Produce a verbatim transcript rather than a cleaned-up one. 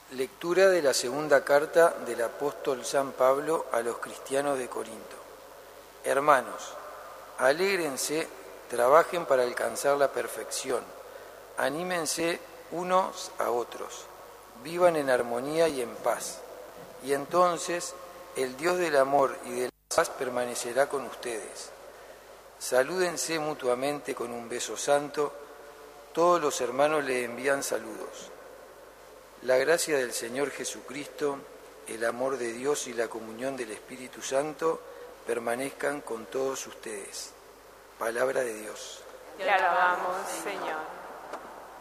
Lectura de la segunda carta del apóstol San Pablo a los cristianos de Corinto. Hermanos, alégrense, trabajen para alcanzar la perfección, anímense unos a otros, vivan en armonía y en paz, y entonces el Dios del amor y de la paz permanecerá con ustedes. Salúdense mutuamente con un beso santo, todos los hermanos le envían saludos. La gracia del Señor Jesucristo, el amor de Dios y la comunión del Espíritu Santo permanezcan con todos ustedes. Palabra de Dios. Te alabamos, Señor.